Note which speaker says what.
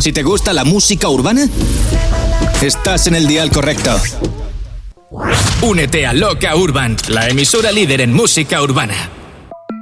Speaker 1: Si te gusta la música urbana, estás en el dial correcto.
Speaker 2: Únete a Loca Urban, la emisora líder en música urbana.